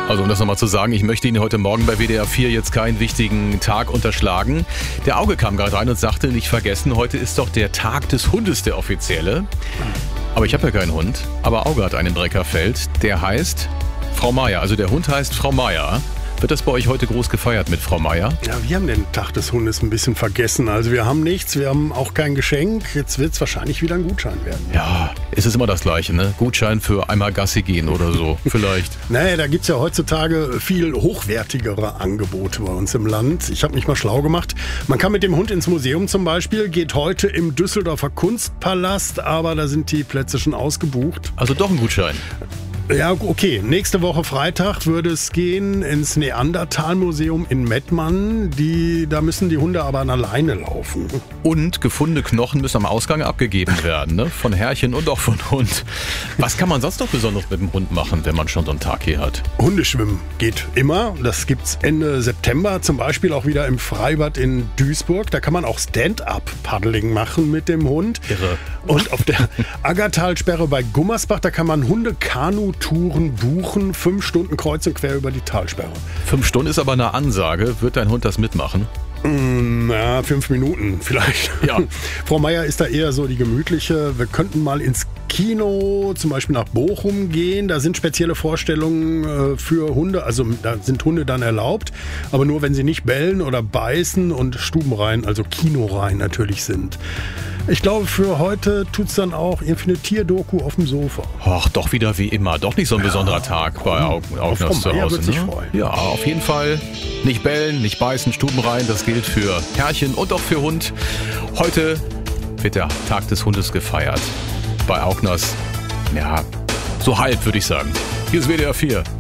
Also um das nochmal zu sagen, ich möchte Ihnen heute Morgen bei WDR 4 jetzt keinen wichtigen Tag unterschlagen. Der Auge kam gerade rein und sagte, nicht vergessen, heute ist doch der Tag des Hundes, der offizielle. Aber ich habe ja keinen Hund, aber Auge hat einen Breckerfeld, der heißt Frau Meier. Also der Hund heißt Frau Meier. Wird das bei euch heute groß gefeiert mit Frau Meier? Ja, wir haben den Tag des Hundes ein bisschen vergessen. Also wir haben nichts, wir haben auch kein Geschenk. Jetzt wird es wahrscheinlich wieder ein Gutschein werden. Ja, es ist immer das Gleiche, ne? Gutschein für einmal Gassi gehen oder so, vielleicht. Naja, da gibt es ja heutzutage viel hochwertigere Angebote bei uns im Land. Ich habe mich mal schlau gemacht. Man kann mit dem Hund ins Museum zum Beispiel, geht heute im Düsseldorfer Kunstpalast, aber da sind die Plätze schon ausgebucht. Also doch ein Gutschein. Ja, okay. Nächste Woche Freitag würde es gehen ins Neandertal-Museum in Mettmann. Da müssen die Hunde aber alleine laufen. Und gefundene Knochen müssen am Ausgang abgegeben werden, ne? Von Herrchen und auch von Hund. Was kann man sonst noch besonders mit dem Hund machen, wenn man schon so einen Tag hier hat? Hundeschwimmen geht immer. Das gibt's Ende September, zum Beispiel auch wieder im Freibad in Duisburg. Da kann man auch Stand-up-Paddling machen mit dem Hund. Irre. Und auf der Aggertalsperre bei Gummersbach, da kann man Hunde-Kanu-Touren buchen. 5 Stunden kreuz und quer über die Talsperre. 5 Stunden ist aber eine Ansage. Wird dein Hund das mitmachen? Na, 5 Minuten vielleicht. Ja. Frau Meier ist da eher so die gemütliche. Wir könnten mal ins Kino, zum Beispiel nach Bochum gehen. Da sind spezielle Vorstellungen für Hunde. Also da sind Hunde dann erlaubt. Aber nur, wenn sie nicht bellen oder beißen und stubenrein, also kinorein natürlich sind. Ich glaube, für heute tut's dann auch irgendwie eine Tierdoku auf dem Sofa. Ach, doch wieder wie immer. Doch nicht so ein besonderer Tag bei Augners zu Hause. Wird sich freuen. Ja, auf jeden Fall. Nicht bellen, nicht beißen, Stuben rein. Das gilt für Herrchen und auch für Hund. Heute wird der Tag des Hundes gefeiert. Bei Augners, ja, so halb würde ich sagen. Hier ist WDR 4.